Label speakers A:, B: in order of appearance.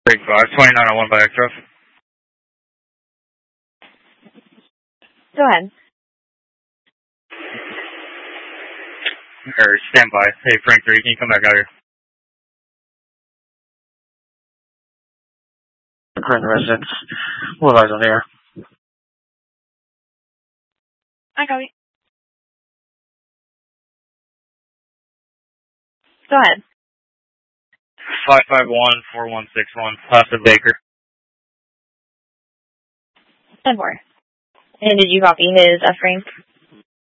A: Big 52901 by X-Ruff.
B: Go ahead.
A: Or stand by. Hey, Frank 3, can you come back out here? Current residence. What eyes on the air?
B: I got it. Go ahead.
A: 551-4161, Plaza Baker.
B: 10-4. And did you copy his F-frame?